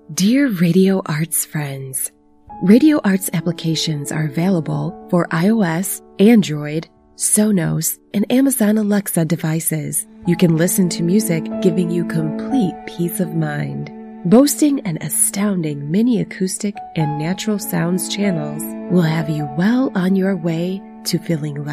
Dear Radio Arts friends, Radio Arts applications are available for iOS, Android, Sonos, and Amazon Alexa devices. You can listen to music giving you complete peace of mind. Boasting an astounding mini acoustic and natural sounds channels will have you well on your way to feeling